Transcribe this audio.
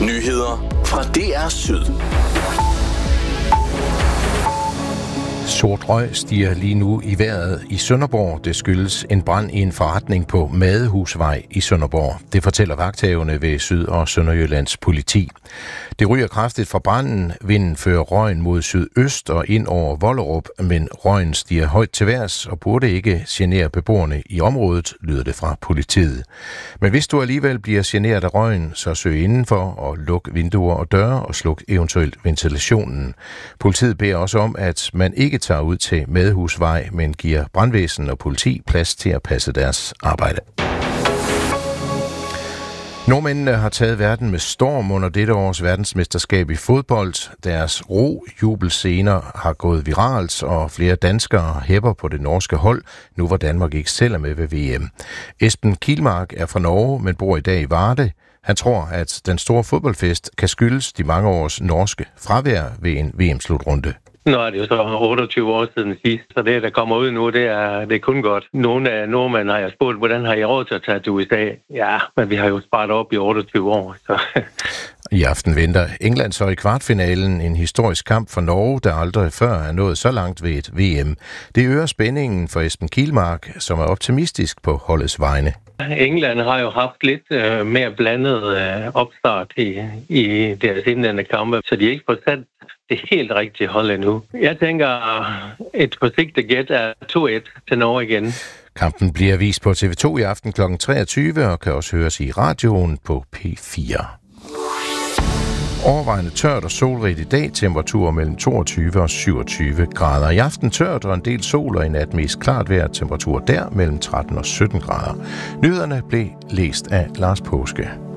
Nyheder fra DR Syd. Sort røg stiger lige nu i vejret i Sønderborg. Det skyldes en brand i en forretning på Madehusvej i Sønderborg. Det fortæller vagthavende ved Syd- og Sønderjyllands politi. Det ryger kraftigt fra branden. Vinden fører røgen mod sydøst og ind over Vollerup, men røgen stiger højt til vejrs og burde ikke genere beboerne i området, lyder det fra politiet. Men hvis du alligevel bliver generet af røgen, så søg indenfor og luk vinduer og døre og sluk eventuelt ventilationen. Politiet beder også om, at man ikke tager ud til Madehusvej, men giver brandvæsen og politi plads til at passe deres arbejde. Nordmændene har taget verden med storm under dette års verdensmesterskab i fodbold. Deres ro-jubelscener har gået viralt, og flere danskere hæpper på det norske hold, nu hvor Danmark ikke selv er med ved VM. Esben Kielmark er fra Norge, men bor i dag i Varde. Han tror, at den store fodboldfest kan skyldes de mange års norske fravær ved en VM-slutrunde. Nu er det jo så 28 år siden sidst, så det, der kommer ud nu, det er kun godt. Nogle af nordmænd har jeg spurgt, hvordan har I råd til at tage til USA? Ja, men vi har jo sparet op i 28 år. Så. I aften venter England så i kvartfinalen, en historisk kamp for Norge, der aldrig før er nået så langt ved et VM. Det øger spændingen for Esben Kielmark, som er optimistisk på holdets vegne. England har jo haft lidt mere blandet opstart i deres indledende kampe, så de er ikke på sat det helt rigtige hold endnu. Jeg tænker, et forsigtigt gæt er 2-1 til Norge igen. Kampen bliver vist på TV2 i aften kl. 23 og kan også høres i radioen på P4. Overvejende tørt og solrigt i dag, temperaturer mellem 22 og 27 grader. I aften tørt og en del sol, og i nat mest klart vejr, temperatur der mellem 13 og 17 grader. Nyhederne blev læst af Lars Påske.